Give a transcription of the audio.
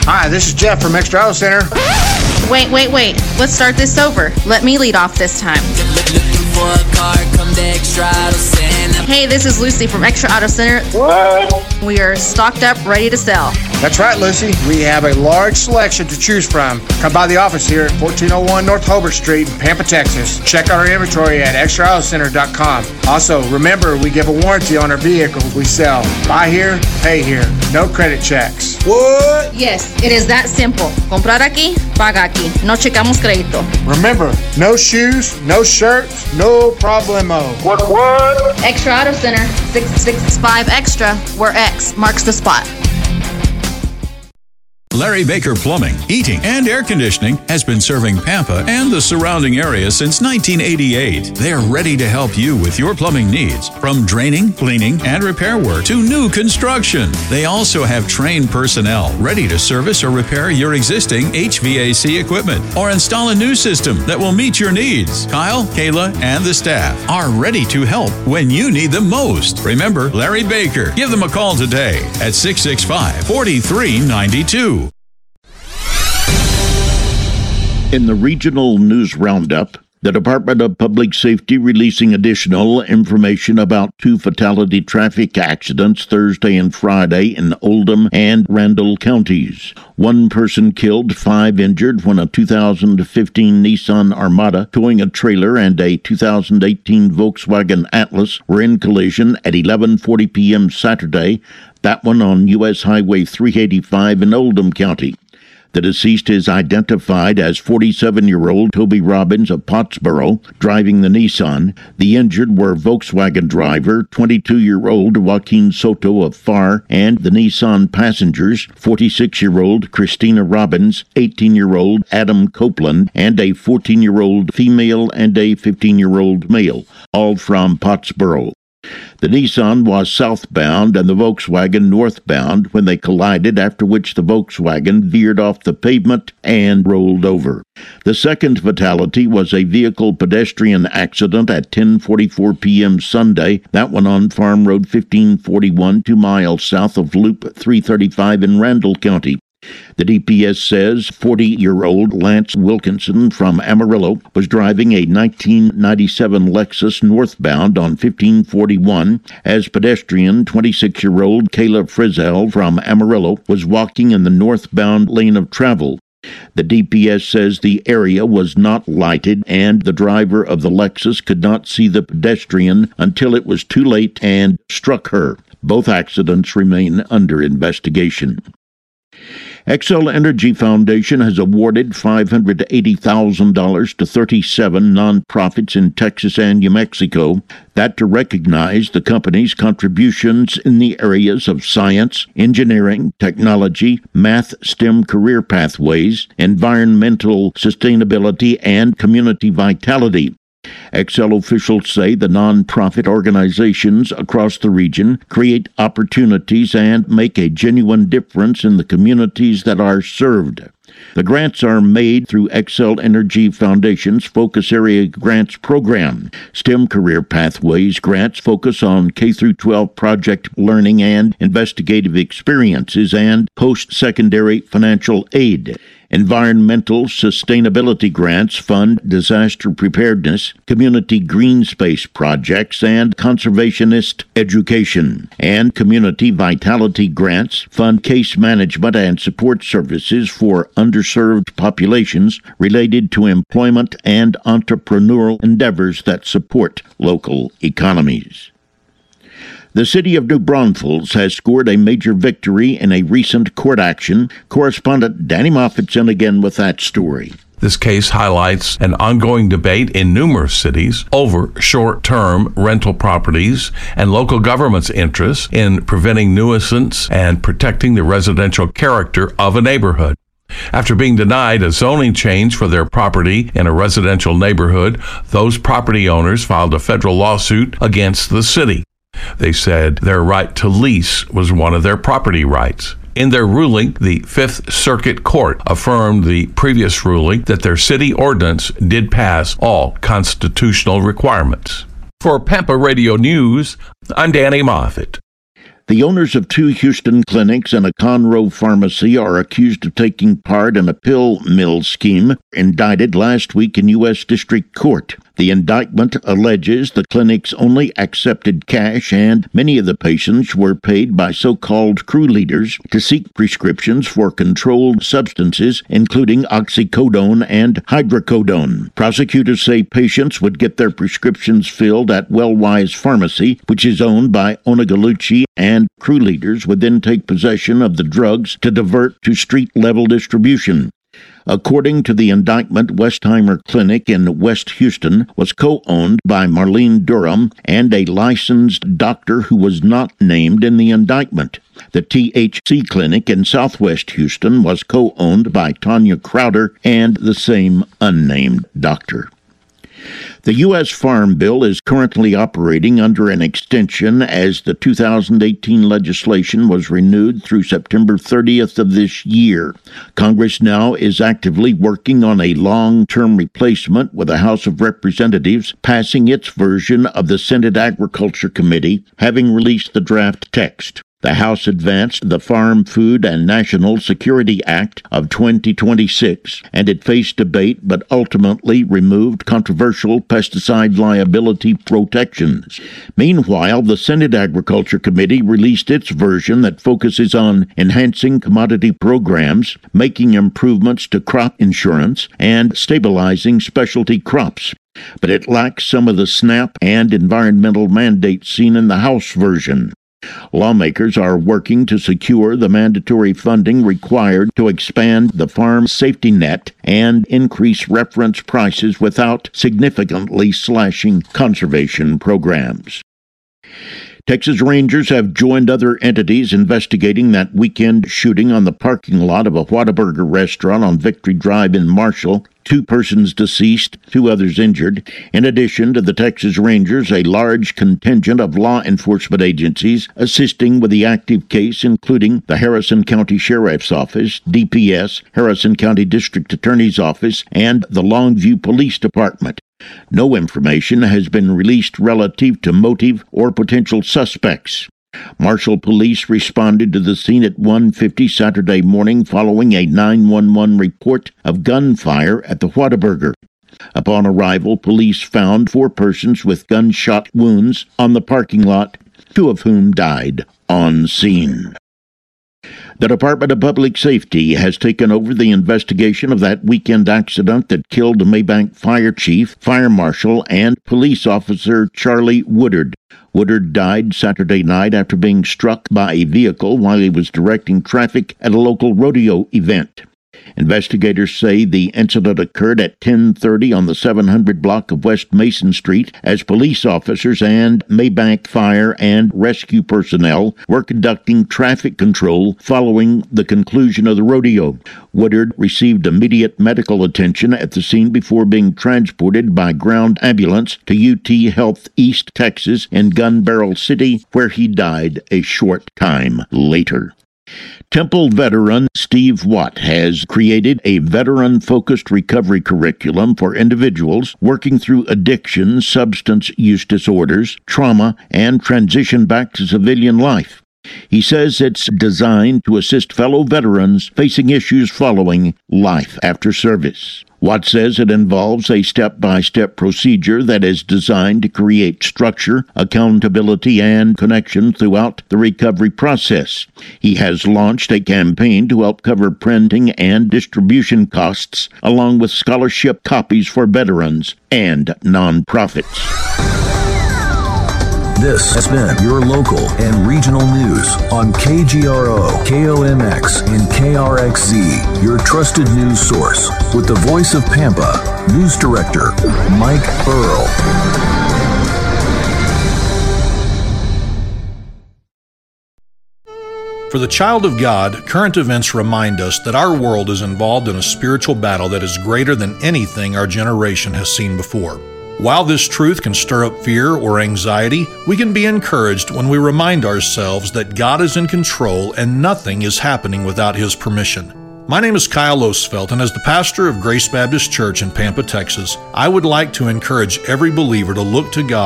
Hi, this is Jeff from Extra Auto Center. Wait. Let's start this over. Let me lead off this time. Hey, this is Lucy from Extra Auto Center. What? We are stocked up, ready to sell. That's right, Lucy. We have a large selection to choose from. Come by the office here at 1401 North Hobart Street in Pampa, Texas. Check out our inventory at extraautocenter.com. Also, remember, we give a warranty on our vehicles we sell. Buy here, pay here. No credit checks. What? Yes, it is that simple. Comprar aquí, paga aquí. No checamos crédito. Remember, no shoes, no shirts, no problemo. What? Extra Auto Center, 665 Extra, where X marks the spot. Larry Baker Plumbing, Heating, and Air Conditioning has been serving Pampa and the surrounding area since 1988. They're ready to help you with your plumbing needs, from draining, cleaning, and repair work to new construction. They also have trained personnel ready to service or repair your existing HVAC equipment or install a new system that will meet your needs. Kyle, Kayla, and the staff are ready to help when you need them most. Remember Larry Baker. Give them a call today at 665-4392. In the regional news roundup, the Department of Public Safety releasing additional information about 2 fatality traffic accidents Thursday and Friday in Oldham and Randall counties. 1 person killed, 5 injured when a 2015 Nissan Armada towing a trailer and a 2018 Volkswagen Atlas were in collision at 11:40 p.m. Saturday, that one on U.S. Highway 385 in Oldham County. The deceased is identified as 47-year-old Toby Robbins of Pottsboro, driving the Nissan. The injured were Volkswagen driver, 22-year-old Joaquin Soto of Farr, and the Nissan passengers, 46-year-old Christina Robbins, 18-year-old Adam Copeland, and a 14-year-old female and a 15-year-old male, all from Pottsboro. The Nissan was southbound and the Volkswagen northbound when they collided, after which the Volkswagen veered off the pavement and rolled over. The second fatality was a vehicle-pedestrian accident at 10:44 p.m. Sunday, that one on Farm Road 1541, 2 miles south of Loop 335 in Randall County. The DPS says 40-year-old Lance Wilkinson from Amarillo was driving a 1997 Lexus northbound on 1541 as pedestrian 26-year-old Kayla Frizzell from Amarillo was walking in the northbound lane of travel. The DPS says the area was not lighted and the driver of the Lexus could not see the pedestrian until it was too late and struck her. Both accidents remain under investigation. Xcel Energy Foundation has awarded $580,000 to 37 nonprofits in Texas and New Mexico, that to recognize the company's contributions in the areas of science, engineering, technology, math, STEM career pathways, environmental sustainability, and community vitality. Xcel officials say the nonprofit organizations across the region create opportunities and make a genuine difference in the communities that are served. The grants are made through Xcel Energy Foundation's Focus Area Grants program. STEM Career Pathways grants focus on K-12 project learning and investigative experiences and post-secondary financial aid. Environmental sustainability grants fund disaster preparedness, community green space projects, and conservationist education. And community vitality grants fund case management and support services for underserved populations related to employment and entrepreneurial endeavors that support local economies. The city of New Braunfels has scored a major victory in a recent court action. Correspondent Danny Moffitt's in again with that story. This case highlights an ongoing debate in numerous cities over short-term rental properties and local government's interest in preventing nuisance and protecting the residential character of a neighborhood. After being denied a zoning change for their property in a residential neighborhood, those property owners filed a federal lawsuit against the city. They said their right to lease was one of their property rights. In their ruling, the Fifth Circuit Court affirmed the previous ruling that their city ordinance did pass all constitutional requirements. For Pampa Radio News, I'm Danny Moffitt. The owners of 2 Houston clinics and a Conroe pharmacy are accused of taking part in a pill mill scheme indicted last week in U.S. District Court. The indictment alleges the clinics only accepted cash and many of the patients were paid by so-called crew leaders to seek prescriptions for controlled substances, including oxycodone and hydrocodone. Prosecutors say patients would get their prescriptions filled at Wellwise Pharmacy, which is owned by Onagaluchi, and crew leaders would then take possession of the drugs to divert to street-level distribution. According to the indictment, Westheimer Clinic in West Houston was co-owned by Marlene Durham and a licensed doctor who was not named in the indictment. The THC Clinic in Southwest Houston was co-owned by Tanya Crowder and the same unnamed doctor. The U.S. Farm Bill is currently operating under an extension as the 2018 legislation was renewed through September 30th of this year. Congress now is actively working on a long-term replacement, with the House of Representatives passing its version of the Senate Agriculture Committee, having released the draft text. The House advanced the Farm, Food, and National Security Act of 2026, and it faced debate but ultimately removed controversial pesticide liability protections. Meanwhile, the Senate Agriculture Committee released its version that focuses on enhancing commodity programs, making improvements to crop insurance, and stabilizing specialty crops. But it lacks some of the SNAP and environmental mandates seen in the House version. Lawmakers are working to secure the mandatory funding required to expand the farm safety net and increase reference prices without significantly slashing conservation programs. Texas Rangers have joined other entities investigating that weekend shooting on the parking lot of a Whataburger restaurant on Victory Drive in Marshall. 2 persons deceased, 2 others injured. In addition to the Texas Rangers, a large contingent of law enforcement agencies assisting with the active case, including the Harrison County Sheriff's Office, DPS, Harrison County District Attorney's Office, and the Longview Police Department. No information has been released relative to motive or potential suspects. Marshall Police responded to the scene at 1:50 Saturday morning following a 911 report of gunfire at the Whataburger. Upon arrival, police found 4 persons with gunshot wounds on the parking lot, 2 of whom died on scene. The Department of Public Safety has taken over the investigation of that weekend accident that killed Maybank Fire Chief, Fire Marshal, and Police Officer Charlie Woodard. Woodard died Saturday night after being struck by a vehicle while he was directing traffic at a local rodeo event. Investigators say the incident occurred at 10:30 on the 700 block of West Mason Street as police officers and Maybank Fire and Rescue personnel were conducting traffic control following the conclusion of the rodeo. Woodard received immediate medical attention at the scene before being transported by ground ambulance to UT Health East Texas in Gun Barrel City, where he died a short time later. Temple veteran Steve Watt has created a veteran-focused recovery curriculum for individuals working through addiction, substance use disorders, trauma, and transition back to civilian life. He says it's designed to assist fellow veterans facing issues following life after service. Watt says it involves a step-by-step procedure that is designed to create structure, accountability, and connection throughout the recovery process. He has launched a campaign to help cover printing and distribution costs, along with scholarship copies for veterans and nonprofits. This has been your local and regional news on KGRO, KOMX, and KRXZ, your trusted news source. With the voice of Pampa, News Director Mike Earl. For the child of God, current events remind us that our world is involved in a spiritual battle that is greater than anything our generation has seen before. While this truth can stir up fear or anxiety, we can be encouraged when we remind ourselves that God is in control and nothing is happening without His permission. My name is Kyle Osfeld, and as the pastor of Grace Baptist Church in Pampa, Texas, I would like to encourage every believer to look to God